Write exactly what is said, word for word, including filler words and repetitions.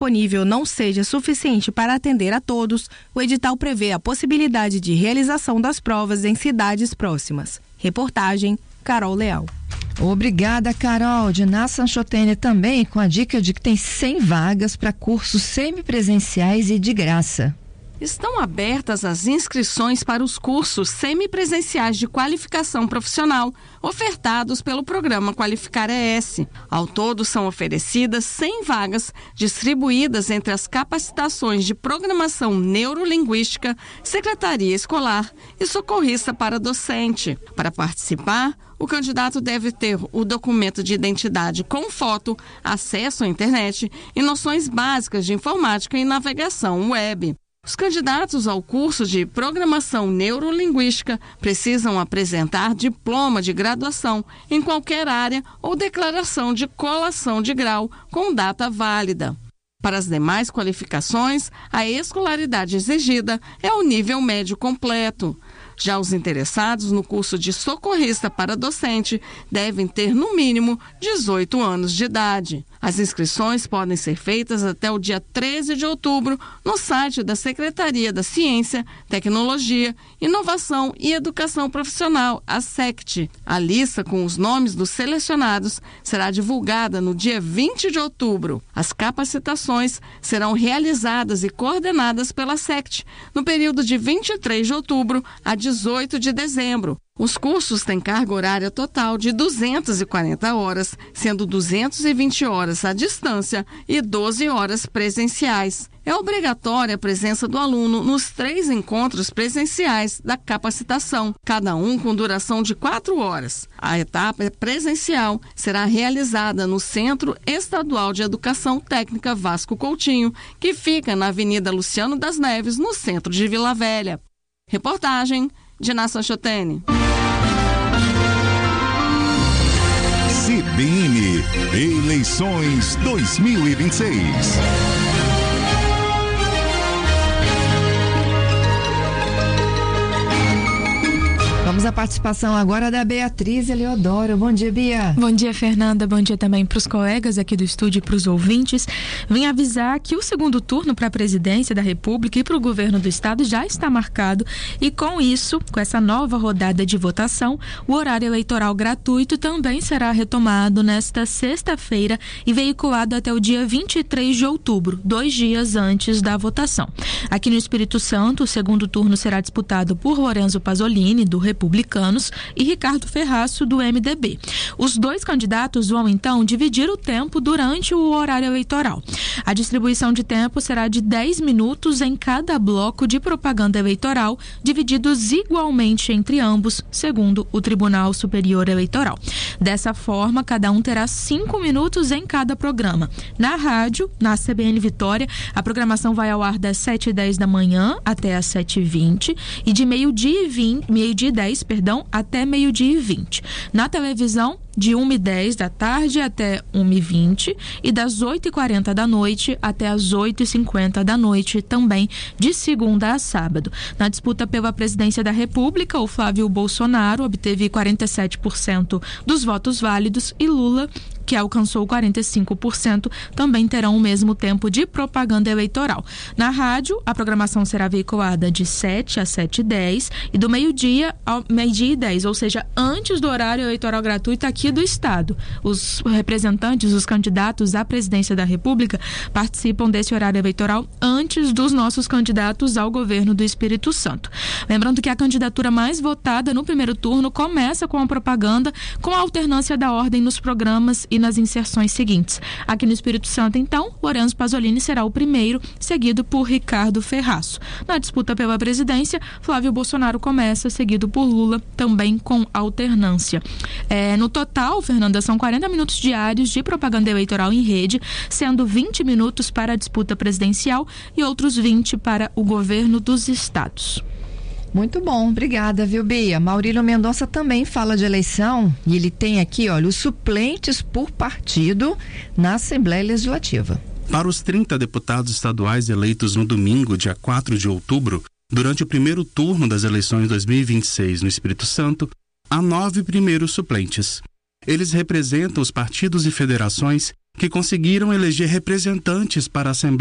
disponível não seja suficiente para atender a todos, o edital prevê a possibilidade de realização das provas em cidades próximas. Reportagem, Carol Leal. Obrigada, Carol. Diná Sanchotene também com a dica de que tem cem vagas para cursos semipresenciais e de graça. Estão abertas as inscrições para os cursos semipresenciais de qualificação profissional ofertados pelo programa Qualificar E S. Ao todo, são oferecidas cem vagas distribuídas entre as capacitações de programação neurolinguística, secretaria escolar e socorrista para docente. Para participar, o candidato deve ter o documento de identidade com foto, acesso à internet e noções básicas de informática e navegação web. Os candidatos ao curso de Programação Neurolinguística precisam apresentar diploma de graduação em qualquer área ou declaração de colação de grau com data válida. Para as demais qualificações, a escolaridade exigida é o nível médio completo. Já os interessados no curso de socorrista para docente devem ter, no mínimo, dezoito anos de idade. As inscrições podem ser feitas até o dia treze de outubro no site da Secretaria da Ciência, Tecnologia, Inovação e Educação Profissional, a SECT. A lista com os nomes dos selecionados será divulgada no dia vinte de outubro. As capacitações serão realizadas e coordenadas pela SECT no período de vinte e três de outubro a dezoito de dezembro. Os cursos têm carga horária total de duzentas e quarenta horas, sendo duzentas e vinte horas à distância e doze horas presenciais. É obrigatória a presença do aluno nos três encontros presenciais da capacitação, cada um com duração de quatro horas. A etapa presencial será realizada no Centro Estadual de Educação Técnica Vasco Coutinho, que fica na Avenida Luciano das Neves, no centro de Vila Velha. Reportagem, Diná Sanchotene. C B N Eleições dois mil e vinte e seis. Vamos à participação agora da Beatriz Eleodoro. Bom dia, Bia. Bom dia, Fernanda. Bom dia também para os colegas aqui do estúdio e para os ouvintes. Vim avisar que o segundo turno para a presidência da República e para o governo do estado já está marcado e com isso, com essa nova rodada de votação, o horário eleitoral gratuito também será retomado nesta sexta-feira e veiculado até o dia vinte e três de outubro, dois dias antes da votação. Aqui no Espírito Santo, o segundo turno será disputado por Lorenzo Pasolini, do Republicanos, e Ricardo Ferraço, do M D B. Os dois candidatos vão, então, dividir o tempo durante o horário eleitoral. A distribuição de tempo será de dez minutos em cada bloco de propaganda eleitoral, divididos igualmente entre ambos, segundo o Tribunal Superior Eleitoral. Dessa forma, cada um terá cinco minutos em cada programa. Na rádio, na C B N Vitória, a programação vai ao ar das sete e dez da manhã até as sete e vinte e de meio-dia e vinte, meio-dia e dez, perdão, até meio-dia e vinte. Na televisão, de uma e dez da tarde até uma e vinte e das oito e quarenta da noite até as oito e cinquenta da noite, também de segunda a sábado. Na disputa pela presidência da República, o Flávio Bolsonaro obteve quarenta e sete por cento dos votos válidos e Lula, que alcançou quarenta e cinco por cento, também terão o mesmo tempo de propaganda eleitoral. Na rádio, a programação será veiculada de sete a sete e dez e do meio-dia ao meio-dia e dez, ou seja, antes do horário eleitoral gratuito aqui do estado. Os representantes, os candidatos à presidência da República participam desse horário eleitoral antes dos nossos candidatos ao governo do Espírito Santo. Lembrando que a candidatura mais votada no primeiro turno começa com a propaganda, com a alternância da ordem nos programas e nas inserções seguintes. Aqui no Espírito Santo, então, Lorenzo Pasolini será o primeiro, seguido por Ricardo Ferraço. Na disputa pela presidência, Flávio Bolsonaro começa, seguido por Lula, também com alternância. É, no total, Fernanda, são quarenta minutos diários de propaganda eleitoral em rede, sendo vinte minutos para a disputa presidencial e outros vinte para o governo dos estados. Muito bom, obrigada, viu, Bia? Maurílio Mendonça também fala de eleição e ele tem aqui, olha, os suplentes por partido na Assembleia Legislativa. Para os trinta deputados estaduais eleitos no domingo, dia quatro de outubro, durante o primeiro turno das eleições dois mil e vinte e seis no Espírito Santo, há nove primeiros suplentes. Eles representam os partidos e federações que conseguiram eleger representantes para a Assembleia